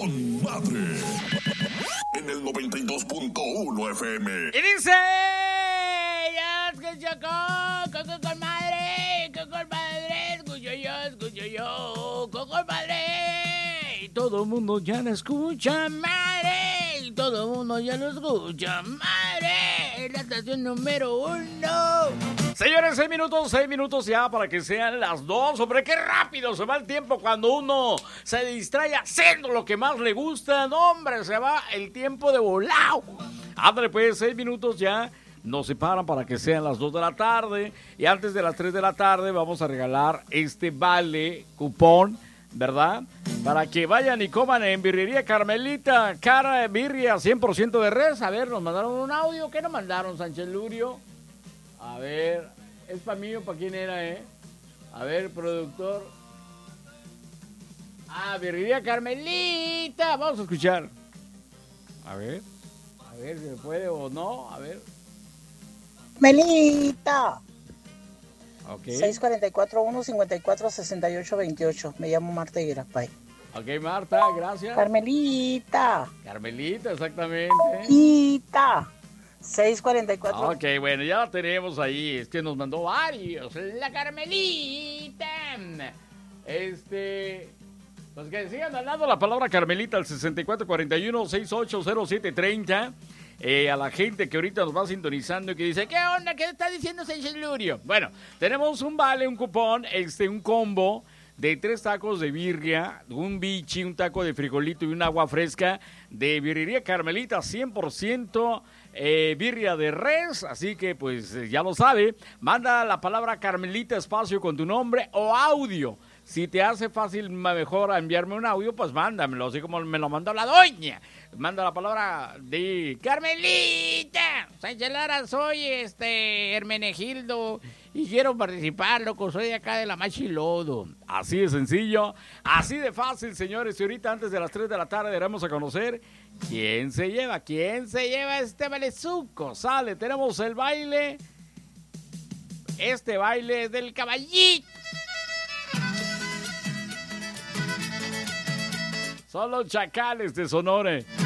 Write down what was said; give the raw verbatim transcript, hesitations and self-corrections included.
madre. En el noventa y dos punto uno F M. Y dice... Ya escucho Coco con madre, Coco con madre, escucho yo, escucho yo, Coco con madre. Y todo el mundo ya lo escucha, madre. Y todo el mundo ya lo escucha, madre. En la estación número uno. Señores, seis minutos, seis minutos ya para que sean las dos. Hombre, qué rápido se va el tiempo cuando uno se distrae haciendo lo que más le gusta. No, hombre, se va el tiempo de volado. Ándale, pues, seis minutos ya. Nos separan para que sean las dos de la tarde. Y antes de las tres de la tarde vamos a regalar este vale, cupón, ¿verdad? Para que vayan y coman en Birrería Carmelita. Cara de birria, cien por ciento de res. A ver, nos mandaron un audio. ¿Qué nos mandaron, Sánchez Lurio? A ver, ¿es para mí o para quién era, eh? A ver, productor. Ah, Birrería Carmelita. Vamos a escuchar. A ver. A ver si se puede o no. A ver. Melita. Okay. seis cuatro cuatro, uno cinco cuatro, seis ocho dos ocho. Me llamo Marta Girapay. Ok, Marta, gracias. Carmelita. Carmelita, exactamente. Quita. seis cuatro cuatro. Ok, bueno, ya la tenemos ahí. Es que nos mandó varios. La Carmelita. Este... Pues que sigan mandando la palabra Carmelita al sesenta y cuatro cuarenta y uno, sesenta y ocho cero siete treinta. Eh, a la gente que ahorita nos va sintonizando y que dice, ¿qué onda? ¿Qué está diciendo Sánchez Lurio? Bueno, tenemos un vale, un cupón, este, un combo de tres tacos de birria, un bichi, un taco de frijolito y un agua fresca de Birrería Carmelita, cien por ciento eh, birria de res. Así que, pues, eh, ya lo sabe, manda la palabra Carmelita espacio con tu nombre o audio. Si te hace fácil mejor enviarme un audio, pues mándamelo, así como me lo mandó la doña. Manda la palabra de Carmelita. Sánchez Lara, soy este Hermenegildo y quiero participar, loco, soy de acá de la Machilodo. Así de sencillo, así de fácil, señores. Y ahorita antes de las tres de la tarde daremos a conocer quién se lleva, quién se lleva este valezuco. Sale, tenemos el baile, este baile del caballito. Son los chacales de Sonora.